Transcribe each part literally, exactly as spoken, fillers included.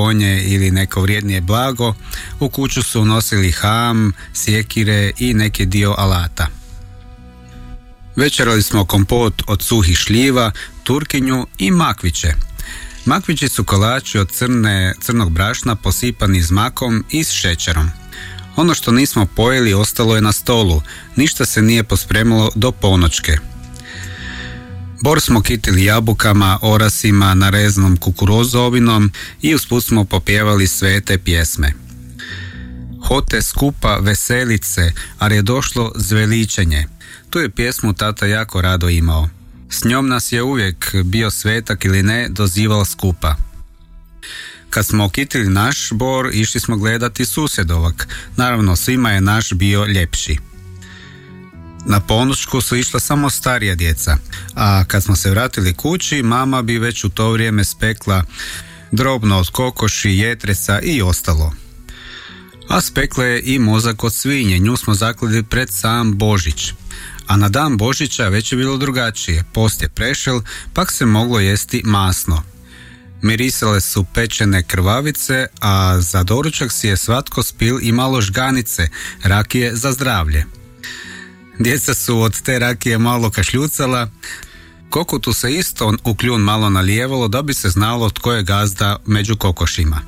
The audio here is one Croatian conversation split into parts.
konje ili neko vrijednije blago, u kuću su unosili ham, sjekire i neki dio alata. Večerali smo kompot od suhih šljiva, turkinju i makviće. Makvići su kolači od crne, crnog brašna posipani s makom i s šećerom. Ono što nismo pojeli ostalo je na stolu, ništa se nije pospremilo do ponoćke. Bor smo kitili jabukama, orasima, nareznom kukuruzovinom i usput smo popjevali svete pjesme. Hote skupa veselice, ar je došlo zveličenje. Tu je pjesmu tata jako rado imao. S njom nas je uvijek, bio svetak ili ne, dozival skupa. Kad smo okitili naš bor, išli smo gledati susjedovak. Naravno, svima je naš bio ljepši. Na ponoćku su išla samo starija djeca, a kad smo se vratili kući, mama bi već u to vrijeme spekla drobno od kokoši, jetreca i ostalo. A spekla je i mozak od svinje, nju smo zaklali pred sam Božić. A na dan Božića već je bilo drugačije, post je prešel, pak se moglo jesti masno. Mirisale su pečene krvavice, a za doručak si je svatko spil i malo žganice, rakije za zdravlje. Djeca su od te rakije malo kašljucala, kokotu se isto u kljun malo nalijevalo da bi se znalo tko je gazda među kokošima.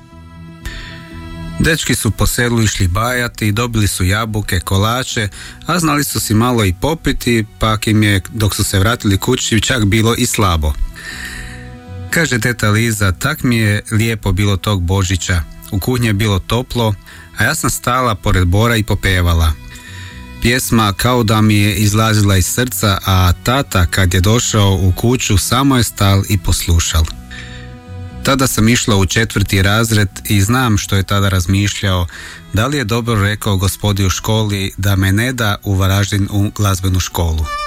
Dečki su po selu išli bajati, dobili su jabuke, kolače, a znali su si malo i popiti, pak im je, dok su se vratili kući, čak bilo i slabo. Kaže teta Liza, tak mi je lijepo bilo tog Božića, u kuhinji je bilo toplo, a ja sam stala pored bora i popevala. Pjesma kao da mi je izlazila iz srca, a tata kad je došao u kuću samo je stal i poslušal. Tada sam išla u četvrti razred i znam što je tada razmišljao, da li je dobro rekao gospodi u školi da me ne da u Varaždin u glazbenu školu.